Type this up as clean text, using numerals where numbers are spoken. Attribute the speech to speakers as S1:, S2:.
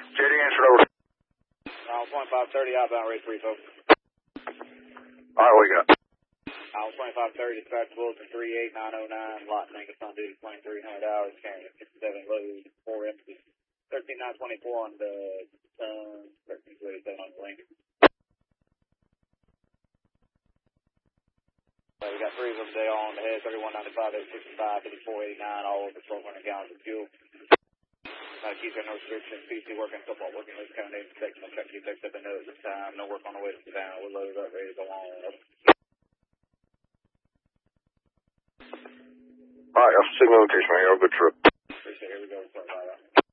S1: JD answered over.
S2: 2530 outbound rate 3 folks.
S1: Alright, what you got?
S2: 2530 dispatch Wilson 38909, lot Angus on duty 2300 hours, carrying 67 load, 4 empty. 13924 on the 1327 on the Lincoln. We got 3 of them today all on the head, 3195, 865, 5489, all over 1,200 gallons of fuel. Keep no restrictions, PC working, football working, loose county name protection, no check, keep text up and notes this time, no work on the way to the down, we're loaded up, ready to go on.
S1: Alright, I'll signal location, man. You have a good trip.
S2: Appreciate it, here we go, sorry about that.